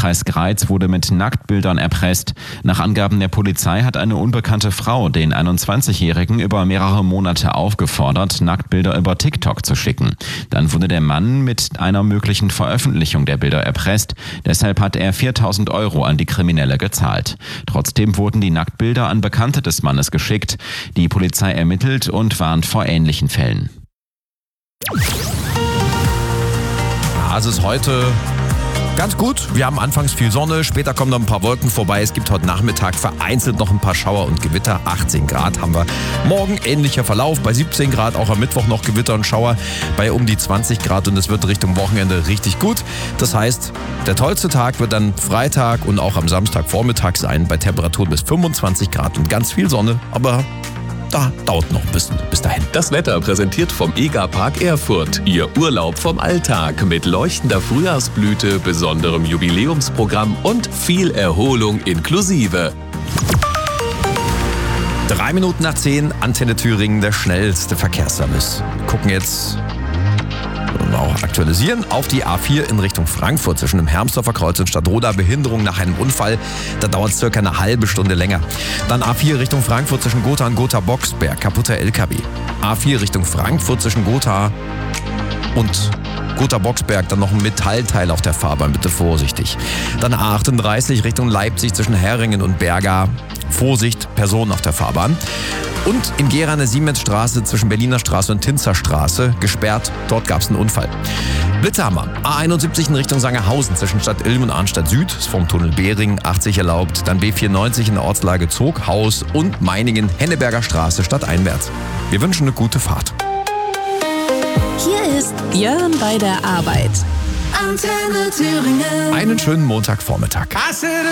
Landkreis Greiz wurde mit Nacktbildern erpresst. Nach Angaben der Polizei hat eine unbekannte Frau den 21-Jährigen über mehrere Monate aufgefordert, Nacktbilder über TikTok zu schicken. Dann wurde der Mann mit einer möglichen Veröffentlichung der Bilder erpresst. Deshalb hat er 4.000 € an die Kriminelle gezahlt. Trotzdem wurden die Nacktbilder an Bekannte des Mannes geschickt. Die Polizei ermittelt und warnt vor ähnlichen Fällen. Es ist heute ganz gut. Wir haben anfangs viel Sonne, später kommen noch ein paar Wolken vorbei. Es gibt heute Nachmittag vereinzelt noch ein paar Schauer und Gewitter. 18 Grad haben wir. Morgen ähnlicher Verlauf, bei 17 Grad, auch am Mittwoch noch Gewitter und Schauer bei um die 20 Grad und es wird Richtung Wochenende richtig gut. Das heißt, der tollste Tag wird dann Freitag und auch am Samstagvormittag sein bei Temperaturen bis 25 Grad und ganz viel Sonne, aber da dauert noch ein bisschen bis dahin. Das Wetter präsentiert vom EGA-Park Erfurt. Ihr Urlaub vom Alltag mit leuchtender Frühjahrsblüte, besonderem Jubiläumsprogramm und viel Erholung inklusive. 3 Minuten nach 10, Antenne Thüringen, der schnellste Verkehrsservice. Gucken jetzt und auch aktualisieren auf die A4 in Richtung Frankfurt zwischen dem Hermsdorfer Kreuz und Stadtroda. Behinderung nach einem Unfall, da dauert es circa eine halbe Stunde länger. Dann A4 Richtung Frankfurt zwischen Gotha und Gotha-Boxberg, kaputter LKW. A4 Richtung Frankfurt zwischen Gotha und Gotha-Boxberg, dann noch ein Metallteil auf der Fahrbahn, bitte vorsichtig. Dann A38 Richtung Leipzig zwischen Heringen und Berga. Vorsicht, Personen auf der Fahrbahn. Und in Gera eine Siemensstraße zwischen Berliner Straße und Tinzer Straße gesperrt. Dort gab es einen Unfall. Blitzhammer. A71 in Richtung Sangerhausen zwischen Stadt Ilm und Arnstadt Süd. Ist vom Tunnel Behring 80 erlaubt. Dann B94 in der Ortslage Zoghaus und Meiningen Henneberger Straße stadteinwärts. Wir wünschen eine gute Fahrt. Hier ist Björn bei der Arbeit. Antenne Thüringen. Einen schönen Montagvormittag.